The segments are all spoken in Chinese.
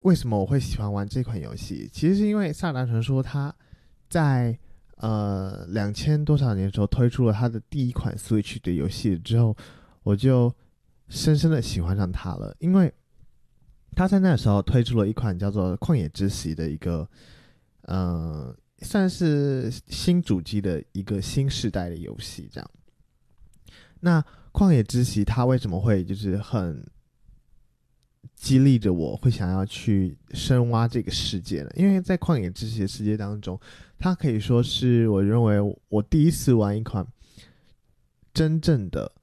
为什么我会喜欢玩这款游戏？其实是因为《萨尔达传说》它在2000多少年的时候推出了它的第一款 Switch 的游戏之后，我就深深的喜欢上它了。因为它在那时候推出了一款叫做《旷野之息》的一个算是新主机的一个新世代的游戏，这样。那旷野之息它为什么会就是很激励着我会想要去深挖这个世界呢？因为在旷野之息的世界当中，它可以说是我认为我第一次玩一款真正的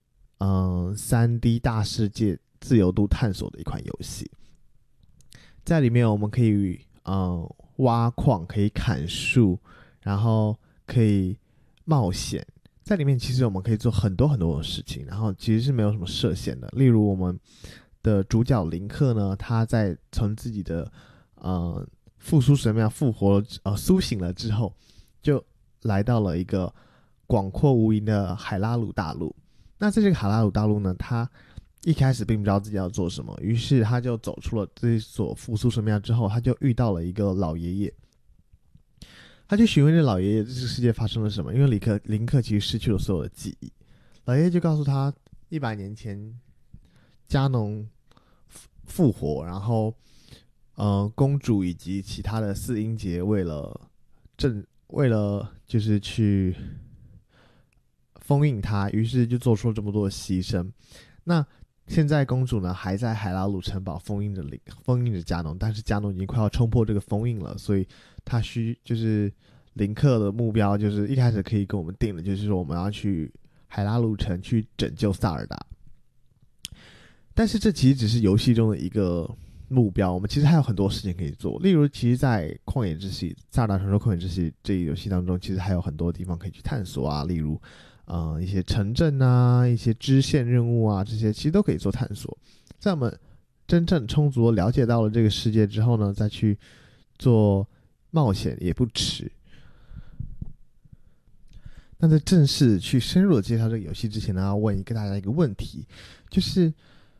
3D 大世界自由度探索的一款游戏。在里面我们可以挖矿，可以砍树，然后可以冒险。在里面其实我们可以做很多很多的事情，然后其实是没有什么设限的。例如我们的主角林克呢，他在从自己的复苏神庙复活苏醒了之后，就来到了一个广阔无垠的海拉鲁大陆。那在这个海拉鲁大陆呢，他一开始并不知道自己要做什么，于是他就走出了这所复苏神庙之后，他就遇到了一个老爷爷。他就询问这老爷爷这个世界发生了什么，因为林克其实失去了所有的记忆。老爷爷就告诉他，100年前加农复活，然后公主以及其他的四英杰为了就是去封印他，于是就做出了这么多的牺牲。那现在公主呢还在海拉鲁城堡封印着加农，但是加农已经快要冲破这个封印了，所以他就是林克的目标就是一开始可以跟我们定的，就是说我们要去海拉鲁城去拯救萨尔达。但是这其实只是游戏中的一个目标，我们其实还有很多事情可以做。例如，其实，在旷野之息、萨尔达传说旷野之息这一游戏当中，其实还有很多地方可以去探索啊，例如一些城镇啊、一些支线任务啊，这些其实都可以做探索。在我们真正充足了解到了这个世界之后呢，再去做冒险也不迟。那在正式去深入的介绍这个游戏之前呢，要问大家一个问题，就是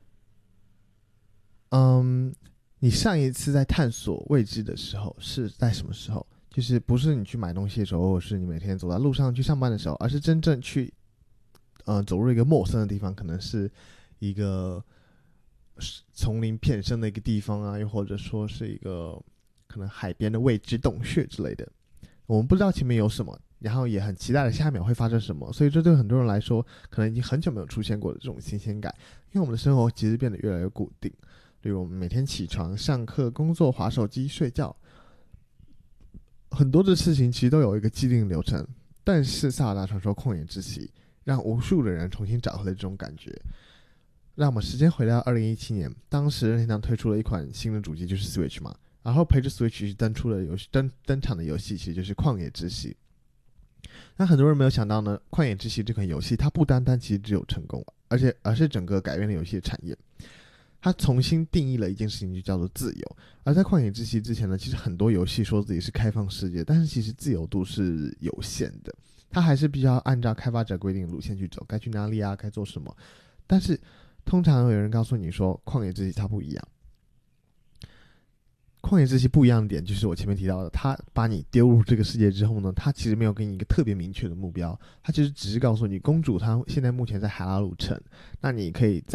你上一次在探索未知的时候是在什么时候？就是不是你去买东西的时候，或者是你每天走在路上去上班的时候，而是真正去走入一个陌生的地方，可能是一个丛林片生的一个地方啊，又或者说是一个可能海边的未知洞穴之类的。我们不知道前面有什么，然后也很期待的下一秒会发生什么，所以这对很多人来说，可能已经很久没有出现过的这种新鲜感。因为我们的生活其实变得越来越固定，例如我们每天起床、上课、工作、滑手机、睡觉，很多的事情其实都有一个既定流程。但是《萨尔达传说：旷野之息》让无数的人重新找回了这种感觉。让我们时间回到2017年，当时任天堂推出了一款新的主机，就是 Switch 嘛。然后陪着 Switch 登场的游戏，其实就是《旷野之息》。那很多人没有想到呢，《旷野之息》这款游戏，它不单单其实只有成功，而是整个改变了游戏的产业。它重新定义了一件事情，就叫做自由。而在旷野之息之前呢，其实很多游戏说自己是开放世界，但是其实自由度是有限的，它还是必须要按照开发者规定的路线去走，该去哪里啊，该做什么。但是通常有人告诉你说，旷野之息它不一样。旷野之息不一样的点就是我前面提到的，他把你丢入这个世界之后呢，他其实没有给你一个特别明确的目标，他其实只是告诉你，公主她现在目前在海拉鲁城，那你可以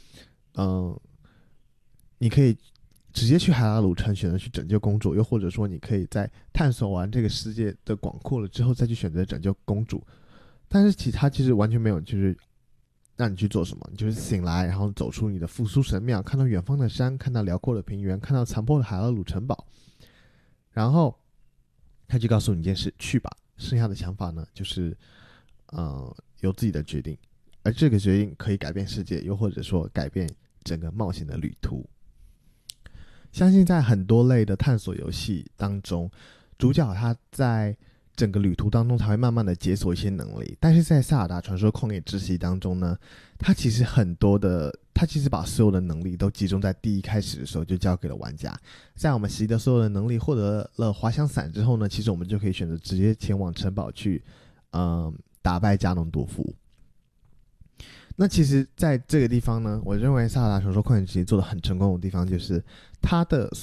你可以直接去海拉鲁城选择去拯救公主，又或者说你可以在探索完这个世界的广阔了之后再去选择拯救公主。但是他其实完全没有就是让你去做什么，你就是醒来，然后走出你的复苏神庙，看到远方的山，看到辽阔的平原，看到残破的海拉鲁城堡，然后他就告诉你一件事，去吧。剩下的想法呢，就是由自己的决定，而这个决定可以改变世界，又或者说改变整个冒险的旅途。相信在很多类的探索游戏当中，主角他在整个旅途当中才会慢慢的解锁一些能力，但是在萨尔达传说旷野之息当中呢，他其实把所有的能力都集中在第一开始的时候就交给了玩家。在我们习得所有的能力，获得了滑翔伞之后呢，其实我们就可以选择直接前往城堡去打败加农多夫。 那其实在这个地方呢，我认为《萨尔达传说：旷野之息》做的很成功的地方，就是它的